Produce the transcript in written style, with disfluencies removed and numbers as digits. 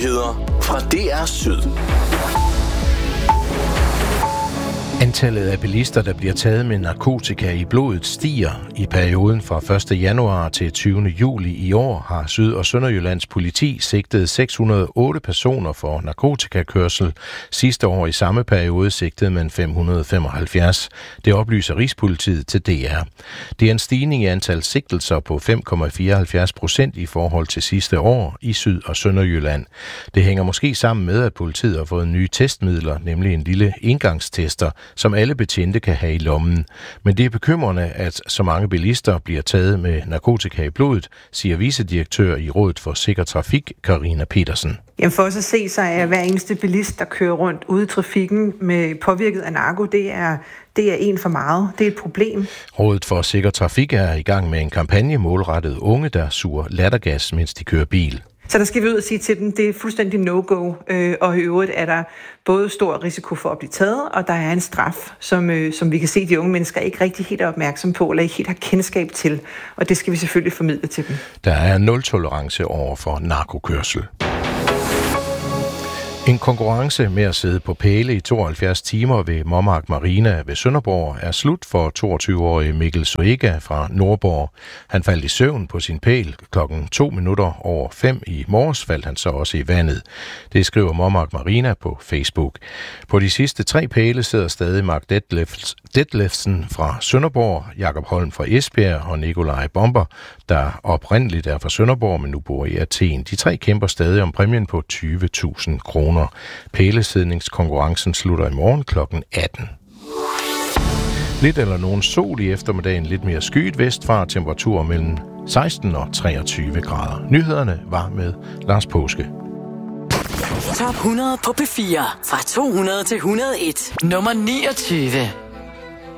Nyheder fra DR Syd. Antallet af bilister, der bliver taget med narkotika i blodet, stiger. I perioden fra 1. januar til 20. juli i år har Syd- og Sønderjyllands politi sigtet 608 personer for narkotikakørsel. Sidste år i samme periode sigtede man 575. Det oplyser Rigspolitiet til DR. Det er en stigning i antal sigtelser på 5,74% i forhold til sidste år i Syd- og Sønderjylland. Det hænger måske sammen med, at politiet har fået nye testmidler, nemlig en lille engangstester, som alle betjente kan have i lommen. Men det er bekymrende, at så mange bilister bliver taget med narkotika i blodet, siger vicedirektør i Rådet for Sikker Trafik, Karina Petersen. Jamen for os at se, så er hver eneste bilist, der kører rundt ude i trafikken med påvirket af narko, det er en for meget. Det er et problem. Rådet for Sikker Trafik er i gang med en kampagne målrettet unge, der suger lattergas, mens de kører bil. Så der skal vi ud og sige til dem, det er fuldstændig no-go, og i øvrigt er der både stor risiko for at blive taget, og der er en straf, som vi kan se, de unge mennesker ikke rigtig helt er opmærksom på, eller ikke helt har kendskab til, og det skal vi selvfølgelig formidle til dem. Der er nul-tolerance over for narkokørsel. En konkurrence med at sidde på pæle i 72 timer ved Mommark Marina ved Sønderborg er slut for 22-årige Mikkel Soega fra Nordborg. Han faldt i søvn på sin pæl. 5:02 i morges faldt han så også i vandet. Det skriver Mommark Marina på Facebook. På de sidste 3 pæle sidder stadig Mark Detlefsen fra Sønderborg, Jakob Holm fra Esbjerg og Nikolaj Bomber, der oprindeligt er fra Sønderborg, men nu bor i Athen. De 3 kæmper stadig om præmien på 20.000 kroner. Pælesidningskonkurrencen slutter i morgen kl. 18. Lidt eller nogen sol i eftermiddagen, lidt mere skyet vestfra, temperaturer mellem 16 og 23 grader. Nyhederne var med Lars Påske. Top 100 på P4 fra 200 til 101. Nummer 29.